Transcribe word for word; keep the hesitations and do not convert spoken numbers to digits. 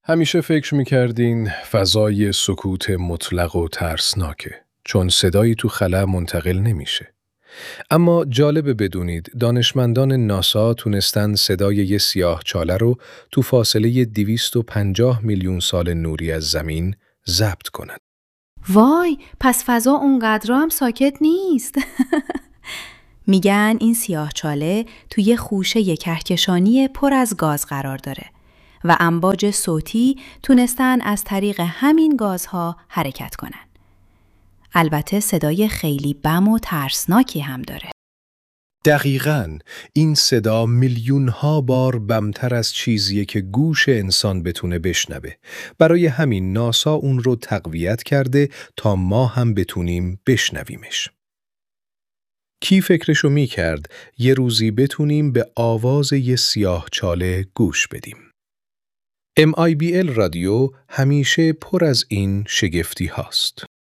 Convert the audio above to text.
همیشه فکر میکردین فضای سکوت مطلق و ترسناکه، چون صدایی تو خلا منتقل نمیشه. اما جالبه بدونید دانشمندان ناسا تونستن صدای یه سیاه چاله رو تو فاصله دویست و پنجاه میلیون سال نوری از زمین ضبط کنن. وای، پس فضا اونقدر هم ساکت نیست. میگن این سیاهچاله توی خوشه کهکشانی پر از گاز قرار داره و امواج صوتی تونستن از طریق همین گازها حرکت کنن. البته صدای خیلی بم و ترسناکی هم داره. دقیقاً، این صدا میلیون ها بار بمتر از چیزیه که گوش انسان بتونه بشنوه. برای همین ناسا اون رو تقویت کرده تا ما هم بتونیم بشنویمش. کی فکرشو می کرد یه روزی بتونیم به آواز یه سیاه چاله گوش بدیم؟ ام آی بی ال رادیو همیشه پر از این شگفتی هاست.